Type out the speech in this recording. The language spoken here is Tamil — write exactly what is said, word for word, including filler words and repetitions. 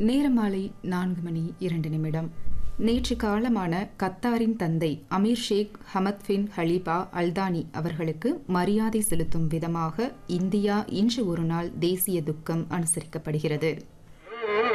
நேரம் மாலை நான்கு மணி இரண்டு நிமிடம். நேற்று காலமான கத்தாரின் தந்தை அமீர் ஷேக் ஹமத் பின் ஹலீபா அல்தானி அவர்களுக்கு மரியாதை செலுத்தும் விதமாக இந்தியா இன்று ஒரு நாள் தேசிய துக்கம் அனுசரிக்கப்படுகிறது.